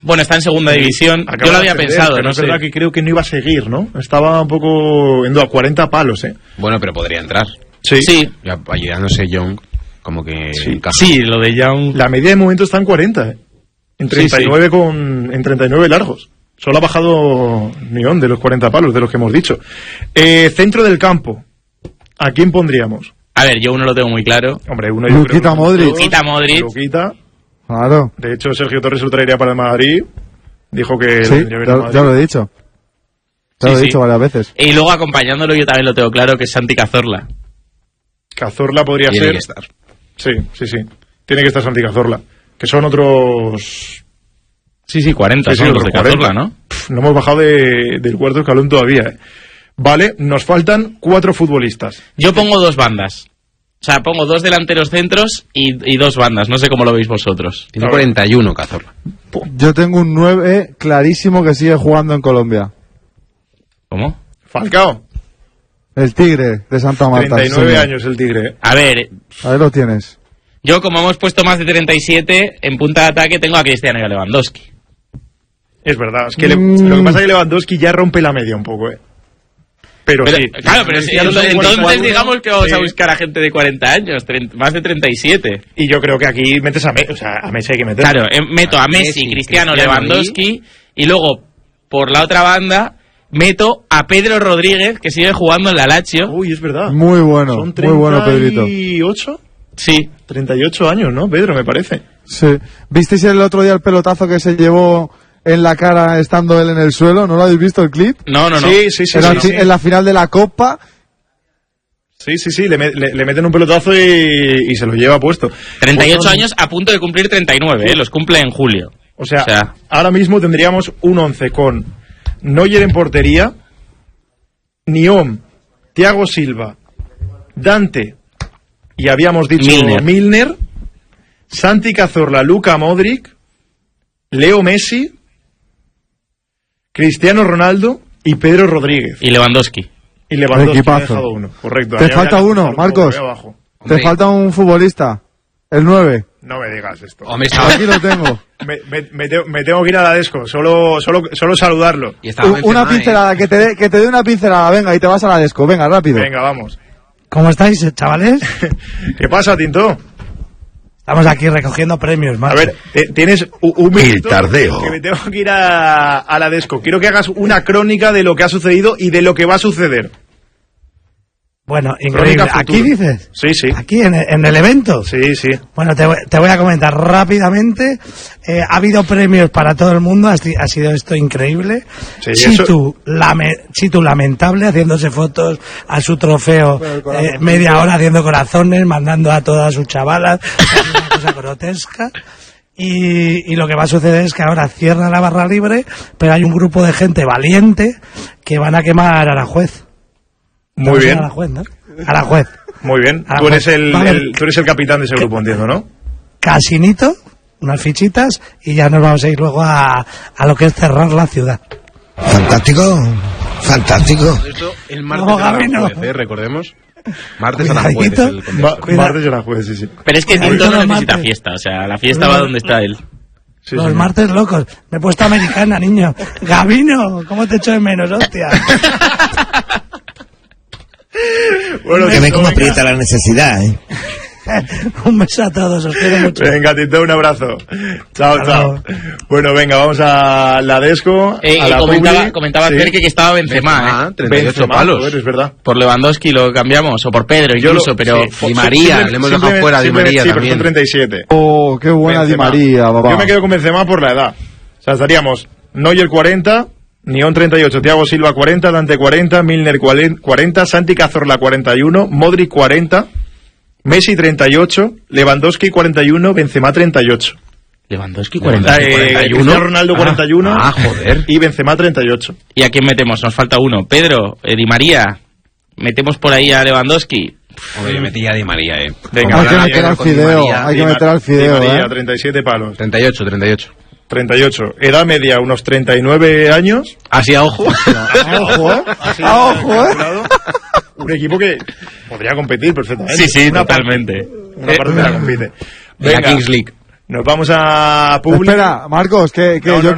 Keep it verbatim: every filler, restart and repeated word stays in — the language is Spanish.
Bueno, está en segunda división. Acaba Yo lo de había ascender, pensado, pero no es sé. verdad que creo que no iba a seguir, ¿no? Estaba un poco yendo a cuarenta palos, ¿eh? Bueno, pero podría entrar. Sí. Sí, Ya, ayudándose Young, como que Sí. encaja. sí, lo de Young. La media de momento está en cuarenta, ¿eh? En Sí, treinta y nueve sí. con en treinta y nueve largos. Solo ha bajado Nión de los cuarenta palos, de los que hemos dicho. Eh, centro del campo. ¿A quién pondríamos? A ver, yo uno lo tengo muy claro. Hombre, uno yo Luquita creo que Modric. todos. Luquita Modric. Luquita. Claro. De hecho, Sergio Torres lo traería para el Madrid. Dijo que Sí, vendría bien ya, al Madrid. ya lo he dicho. Ya Sí, lo he sí. dicho varias veces. Y luego acompañándolo yo también lo tengo claro, que es Santi Cazorla. Cazorla podría Tiene ser. que estar. Sí, sí, sí. Tiene que estar Santi Cazorla. Que son otros. Sí, sí, cuarenta Sí, sí, son los otros de Cazorla, cuarenta. ¿no? Pff, no hemos bajado de, del cuarto escalón todavía, ¿eh? Vale, nos faltan cuatro futbolistas. Yo pongo dos bandas. O sea, pongo dos delanteros centros y, y dos bandas. No sé cómo lo veis vosotros. Tiene cuarenta y uno, Cazorla. Yo tengo un nueve clarísimo que sigue jugando en Colombia. ¿Cómo? Falcao. El Tigre de Santa Marta. treinta y nueve señor. años el Tigre, ¿eh? A ver, Ahí lo tienes. yo como hemos puesto más de treinta y siete, en punta de ataque tengo a Cristiano y a Lewandowski. Es verdad. Es que le- Mm. lo que pasa es que Lewandowski ya rompe la media un poco, ¿eh? Pero, Pero, sí. claro, pero sí, Ya los entonces, cuarenta y cuatro, digamos que vamos sí. a buscar a gente de cuarenta años, treinta más de treinta y siete. Y yo creo que aquí metes a Messi. O sea, a Messi hay que meter. Claro, eh, meto a Messi, Messi, Cristiano, Cristiano Lewandowski y luego, por la otra banda, meto a Pedro Rodríguez, que sigue jugando en la Lazio. Uy, es verdad. Muy bueno. Son Muy bueno, Pedrito. treinta y ocho. Sí, treinta y ocho años, ¿no, Pedro? Me parece. Sí. ¿Visteis el otro día el pelotazo que se llevó en la cara estando él en el suelo? ¿No lo habéis visto el clip? no, no, no. Sí, sí, sí. Era sí, al fi- sí. En la final de la Copa. Sí, sí, sí, le, me- le- le meten un pelotazo y, y se lo lleva puesto. treinta y ocho Pues son- años a punto de cumplir treinta y nueve, ¿eh? Los cumple en julio. O sea, O sea- ahora mismo tendríamos un once con Neuer en portería, Niom, Thiago Silva, Dante y habíamos dicho Milner. Milner, Santi Cazorla, Luka Modric, Leo Messi, Cristiano Ronaldo y Pedro Rodríguez. Y Lewandowski. Y Lewandowski, Equipazo. me he dejado uno, correcto. Te Ahí falta había- uno, un poco Marcos. ahí abajo. Te Hombre. falta un futbolista. El nueve. No me digas esto. Hombre, estaba, Aquí lo tengo. Me, me- me tengo, me tengo que ir a la Desco, solo, solo, solo saludarlo. y estaba U- Benzema, una ¿eh? pincelada, que te dé que te dé una pincelada. Venga, y te vas a la desco. Venga, rápido. Venga, vamos. ¿Cómo estáis, eh, chavales? ¿Qué pasa, Tinto? Estamos aquí recogiendo premios, A macho. ver, te- tienes un, un minuto tardeo. que me tengo que ir a, a la Desco. Quiero que hagas una crónica de lo que ha sucedido y de lo que va a suceder. Bueno, increíble. Crónica ¿Aquí futuro. dices? Sí, sí. ¿Aquí en, en el evento? Sí, sí. Bueno, te, voy- te voy a comentar rápidamente. Eh, ha habido premios para todo el mundo, ha, si- ha sido esto increíble. Sí, Chitu, lame- Chitu lamentable, haciéndose fotos a su trofeo, eh, media hora haciendo corazones, mandando a todas sus chavalas, es una cosa grotesca. Y, y lo que va a suceder es que ahora cierra la barra libre, pero hay un grupo de gente valiente que van a quemar a la juez. Muy bien. A la juez, ¿no? A la juez. Muy bien. Ah, Tú eres pues, el, vale. el- tú eres el capitán de ese grupo, entiendo, ¿no? Casinito, unas fichitas y ya nos vamos a ir luego a, a lo que es cerrar la ciudad. Fantástico, fantástico. Esto el martes No, a Gaby, no. Aranjuez, ¿eh? Recordemos. Martes a Aranjuez es Cuidadito. el contexto. Ma- Cuida- martes yo la juez, sí, sí. Pero es que Cuidado Tinto no los necesita martes. fiesta, o sea, la fiesta va donde está él. Sí, Los sí. martes locos. Me he puesto americana, niño. Gabino, ¿cómo te echo de menos, hostia? Bueno, Que ven Tinto, cómo venga. aprieta la necesidad, ¿eh? Un beso a todos, os quiero mucho. Venga, Tinto, un abrazo. Chao, Hasta chao. luego. Bueno, venga, vamos a la Desco. Eh, a y la comentaba, Publi. comentaba Sí. Cerque que estaba Benzema, Benzema, ¿eh? treinta y ocho Benzema, palos. joder, es verdad. Por Lewandowski lo cambiamos, o por Pedro Yo lo- incluso, pero... sí, Di sí, María, simple- le hemos simple- dejado fuera a Di simple- María sí, también. pero son treinta y siete. Oh, qué buena Benzema. Di María, papá. Yo me quedo con Benzema por la edad. O sea, estaríamos Neuer cuarenta, Nión treinta y ocho, Thiago Silva cuarenta, Dante cuarenta, Milner cuarenta, Santi Cazorla cuarenta y uno, Modric cuarenta, Messi treinta y ocho, Lewandowski cuarenta y uno, Benzema treinta y ocho. Lewandowski Eh, Cristiano Ronaldo cuarenta y uno Ah, joder. y Benzema treinta y ocho. ¿Y a quién metemos? Nos falta uno. Pedro, eh, Di María. ¿Metemos por ahí a Lewandowski? Hombre, yo metí a Di María, eh. Venga, Hay que ahora meter viene al con Di fideo, María. hay que Di meter Mar- al fideo, Di María, ¿eh? treinta y siete palos. treinta y ocho, treinta y ocho. treinta y ocho. Edad media, unos treinta y nueve años. Así a ojo. Ojo, ¿eh? Así, Ah, ojo, ¿eh? calculado. Un equipo que podría competir perfectamente. Sí, sí, Una totalmente. parte- Una parte de la compite. La Venga, Kings League. nos vamos a Publi. Espera, Marcos, que, que No, yo no,